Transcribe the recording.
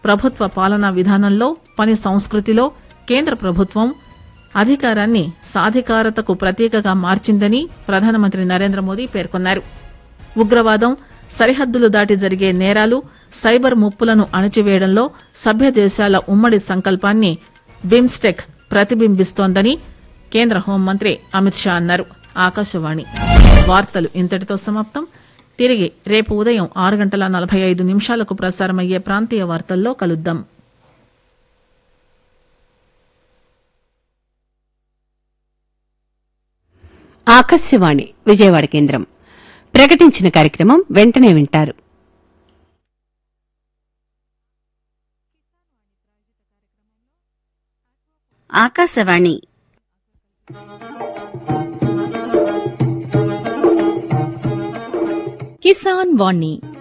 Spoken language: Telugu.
ప్రభుత్వ పాలనా విధానంలో పని సంస్కృతిలో కేంద్ర ప్రభుత్వం అధికారాన్ని సాధికారతకు ప్రతీకగా మార్చిందని ప్రధానమంత్రి నరేంద్రమోదీ పేర్కొన్నారు. ఉగ్రవాదం, సరిహద్దులు దాటి జరిగే నేరాలు, సైబర్ ముప్పులను అణచివేయడంలో సభ్య దేశాల ఉమ్మడి సంకల్పాన్ని బిమ్స్టెక్ ప్రతిబింబిస్తోందని కేంద్ర హోంమంత్రి అమిత్ షా అన్నారు. ఆకాశవాణి వార్తలు ఇంతటితో సమాప్తం. తిరిగి రేపు ఉదయం 6:45 ప్రసారమయ్యే ప్రాంతీయ వార్తల్లో కలుద్దాం. ఆకాశవాణి విజయవాడ కేంద్రం ప్రకటించిన కార్యక్రమం వెంటనే వింటారు. ఆకాశవాణి కిసాన్ వాణి